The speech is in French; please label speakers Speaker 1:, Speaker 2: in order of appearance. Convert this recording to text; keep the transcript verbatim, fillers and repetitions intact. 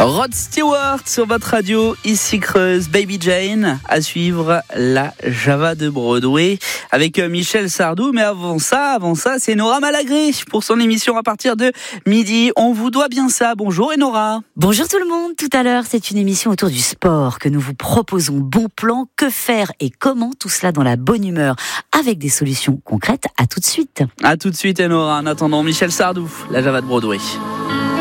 Speaker 1: Rod Stewart sur votre radio, ici Creuse, Baby Jane, à suivre la Java de Broadway avec Michel Sardou. Mais avant ça, avant ça, c'est Nora Malagré pour son émission à partir de midi. On vous doit bien ça. Bonjour Nora.
Speaker 2: Bonjour tout le monde. Tout à l'heure, c'est une émission autour du sport que nous vous proposons. Bon plan, que faire et comment, tout cela dans la bonne humeur, avec des solutions concrètes. À tout de suite.
Speaker 1: À tout de suite Nora. En attendant, Michel Sardou, la Java de Broadway.